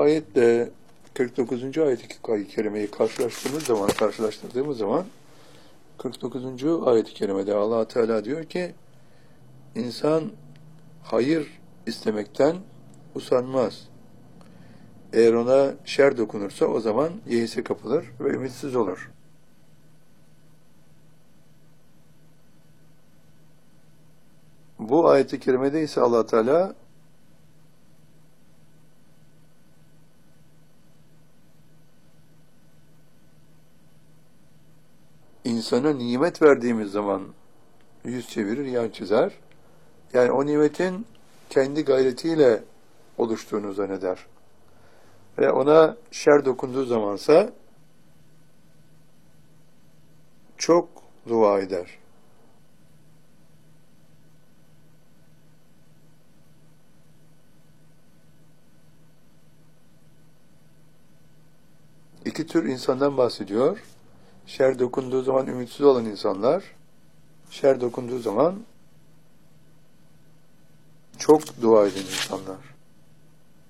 ayetle 49. ayet-i kerimeyi karşılaştırdığımız zaman 49. ayet-i kerimede Allah Teala diyor ki insan hayır istemekten usanmaz. Eğer ona şer dokunursa o zaman yeise kapılır ve ümitsiz olur. Bu ayet-i kerimede ise Allah Teala insana nimet verdiğimiz zaman yüz çevirir, yan çizer. Yani o nimetin kendi gayretiyle oluştuğunu zanneder. Ve ona şer dokunduğu zamansa çok dua eder. İki tür insandan bahsediyor. Şer dokunduğu zaman ümitsiz olan insanlar, şer dokunduğu zaman çok dua eden insanlar.